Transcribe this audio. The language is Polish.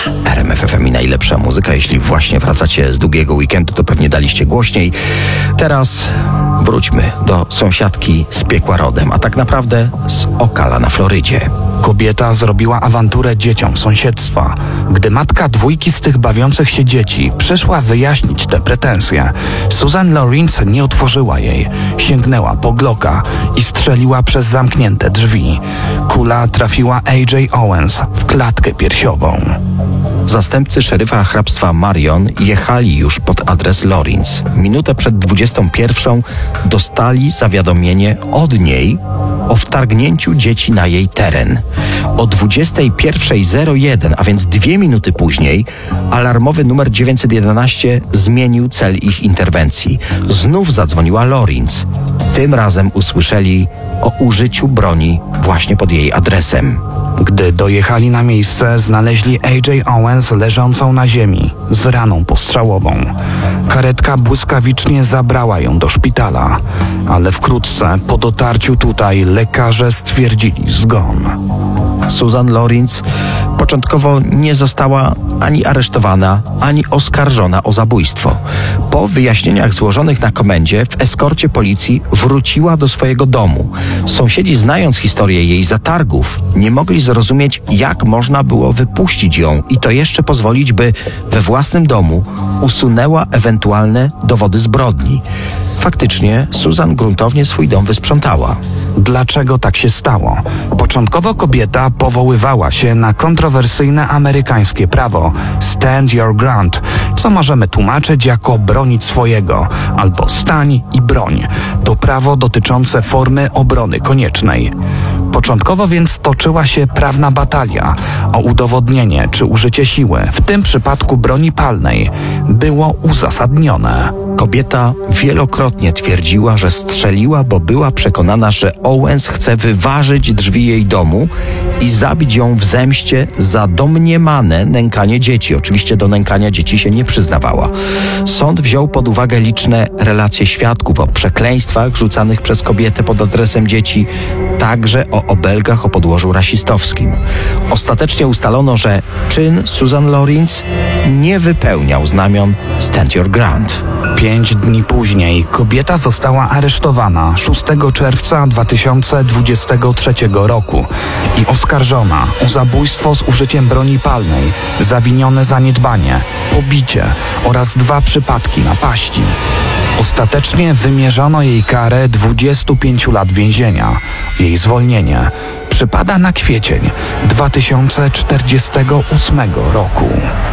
RMF FM i najlepsza muzyka. Jeśli właśnie wracacie z długiego weekendu, to pewnie daliście głośniej. Teraz wróćmy do sąsiadki z piekła rodem, a tak naprawdę z Ocala na Florydzie. Kobieta zrobiła awanturę dzieciom sąsiedztwa. Gdy matka dwójki z tych bawiących się dzieci przyszła wyjaśnić te pretensje, Susan Lawrence nie otworzyła jej. Sięgnęła po Glocka i strzeliła przez zamknięte drzwi. Kula trafiła AJ Owens w klatkę piersiową. Zastępcy szeryfa hrabstwa Marion jechali już pod adres Lawrence. Minutę przed 21 dostali zawiadomienie od niej o wtargnięciu dzieci na jej teren. O 21:01, a więc 2 minuty później, alarmowy numer 911 zmienił cel ich interwencji. Znów zadzwoniła Lawrence. Tym razem usłyszeli o użyciu broni właśnie pod jej adresem. Gdy dojechali na miejsce, znaleźli AJ Owens leżącą na ziemi z raną postrzałową. Karetka błyskawicznie zabrała ją do szpitala, ale wkrótce po dotarciu tutaj lekarze stwierdzili zgon. Susan Lawrence początkowo nie została ani aresztowana, ani oskarżona o zabójstwo. Po wyjaśnieniach złożonych na komendzie w eskorcie policji wróciła do swojego domu. Sąsiedzi, znając historię jej zatargów, nie mogli zrozumieć, jak można było wypuścić ją i to jeszcze pozwolić, by we własnym domu usunęła ewentualne dowody zbrodni. Faktycznie Susan gruntownie swój dom wysprzątała. Dlaczego tak się stało? Początkowo kobieta powoływała się na kontrowersyjne amerykańskie prawo Stand Your Ground, co możemy tłumaczyć jako bronić swojego, albo stań i broń. To prawo dotyczące formy obrony koniecznej. Początkowo więc toczyła się prawna batalia o udowodnienie, czy użycie siły, w tym przypadku broni palnej, było uzasadnione. Kobieta wielokrotnie twierdziła, że strzeliła, bo była przekonana, że Owens chce wyważyć drzwi jej domu i zabić ją w zemście za domniemane nękanie dzieci. Oczywiście do nękania dzieci się nie przyznawała. Sąd wziął pod uwagę liczne relacje świadków o przekleństwach rzucanych przez kobietę pod adresem dzieci, także o obelgach o podłożu rasistowskim. Ostatecznie ustalono, że czyn Susan Lawrence nie wypełniał znamion Stand Your Ground. 5 dni później kobieta została aresztowana 6 czerwca 2023 roku i oskarżona o zabójstwo z użyciem broni palnej, zawinione zaniedbanie, pobicie oraz 2 przypadki napaści. Ostatecznie wymierzono jej karę 25 lat więzienia. Jej zwolnienie przypada na kwiecień 2048 roku.